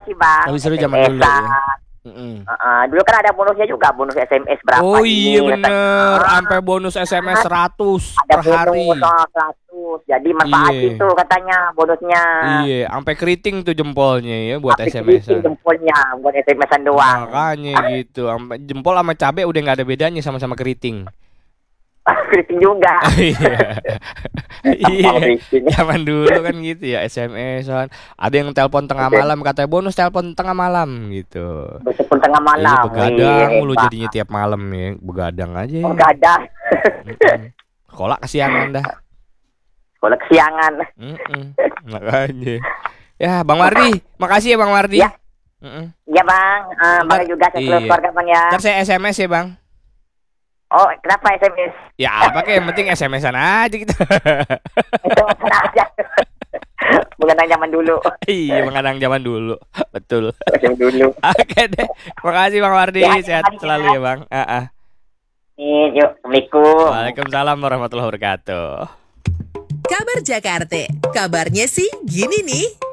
sih Bang. Lebih seru zaman dulu ya. Dulu kan ada bonusnya juga, bonus SMS berapa Oh iya ini, bener, sampai bonus SMS 100 ada per hari. bonus 100. Jadi manfaatin tuh katanya bonusnya. Iya, sampai keriting tuh jempolnya ya buat Sampai SMS-an. jempolnya buat SMS-an doang. Makanya gitu, sampai jempol sama cabe udah nggak ada bedanya, sama-sama keriting. Keriting juga. Iya, zaman dulu kan gitu ya, SMS-an. Ada yang telepon tengah malam, katanya bonus telepon tengah malam gitu. Telepon tengah malam. Begadang mulu jadinya tiap malam ya, begadang aja. Begadang. Sekolah kesiangan dah. Sekolah kesiangan. Makanya. Ya, Bang Wardi, makasih ya Bang Wardi. Ya. Iya Bang, Bang juga seluruh keluarga Bang ya. Ntar saya SMS ya Bang. Oh, kenapa SMS? Ya apa kayak yang penting SMS-an aja gitu. SMS-an aja. Mengenang zaman dulu. Iya, mengenang zaman dulu. Betul. Zaman dulu. Oke deh. Makasih Bang Wardi, sehat selalu ya Bang. Yuk, Assalamualaikum. Waalaikumsalam warahmatullahi wabarakatuh. Kabar Jakarta. Kabarnya sih gini nih.